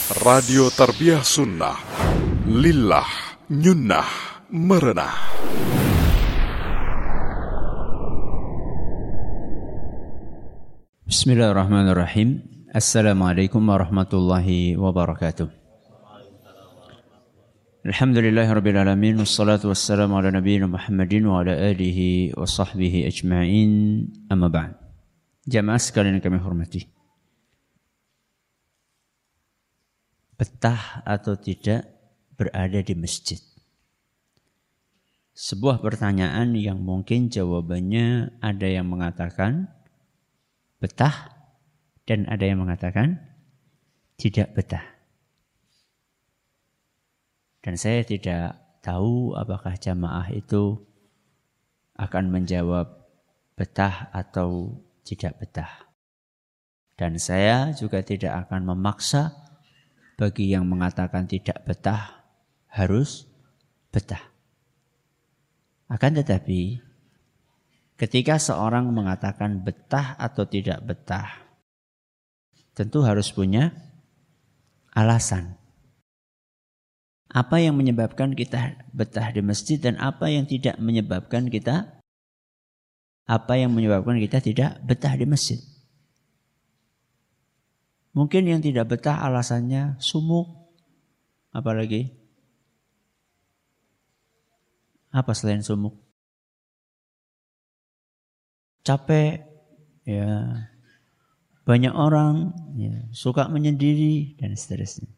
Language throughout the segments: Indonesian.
Radio Tarbiyah Sunnah, Lillah, Nyunnah, Merenah. Bismillahirrahmanirrahim. Assalamualaikum warahmatullahi wabarakatuh. Alhamdulillahirabbil alamin, wassalatu wassalamu ala nabiyyina Muhammadin wa ala alihi wa sahbihi ajma'in. Amma ba'd. Jamaah sekalian yang kami hormati. Betah atau tidak berada di masjid? Sebuah pertanyaan yang mungkin jawabannya ada yang mengatakan betah dan ada yang mengatakan tidak betah. Dan saya tidak tahu apakah jamaah itu akan menjawab betah atau tidak betah. Dan saya juga tidak akan memaksa bagi yang mengatakan tidak betah harus betah. Akan tetapi ketika seorang mengatakan betah atau tidak betah, tentu harus punya alasan. Apa yang menyebabkan kita betah di masjid dan apa yang tidak menyebabkan kita tidak betah di masjid. Mungkin yang tidak betah alasannya sumuk. Apalagi? Apa selain sumuk? Capek, ya. Banyak orang ya, suka menyendiri dan seterusnya.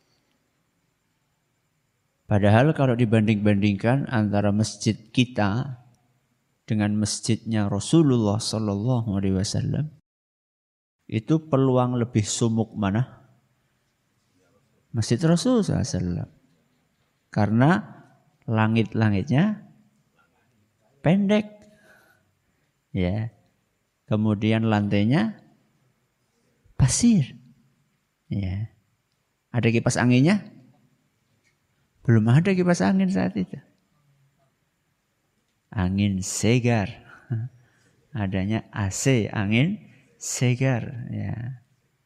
Padahal kalau dibanding-bandingkan antara masjid kita dengan masjidnya Rasulullah sallallahu alaihi wasallam, itu peluang lebih sumuk mana? Masjid Rasulullah SAW. Karena langit-langitnya pendek. Ya. Kemudian lantainya pasir. Ya. Ada kipas anginnya? Belum ada kipas angin saat itu. Angin segar. Adanya AC, angin segar, ya.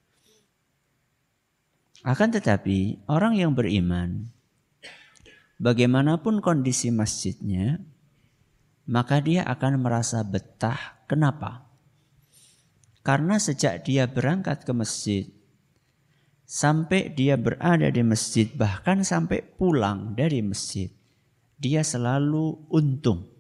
Akan tetapi orang yang beriman, bagaimanapun kondisi masjidnya, maka dia akan merasa betah. Kenapa? Karena sejak dia berangkat ke masjid, sampai dia berada di masjid, bahkan sampai pulang dari masjid, dia selalu untung.